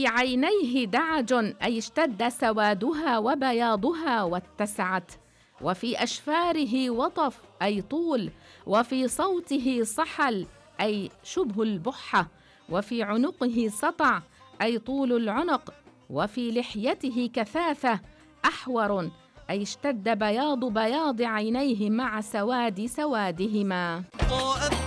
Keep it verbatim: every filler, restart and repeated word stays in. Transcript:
وفي عينيه دعج أي اشتد سوادها وبياضها واتسعت، وفي أشفاره وطف أي طول، وفي صوته صحل أي شبه البحة، وفي عنقه سطع أي طول العنق، وفي لحيته كثافة أحور أي اشتد بياض بياض عينيه مع سواد سوادهما.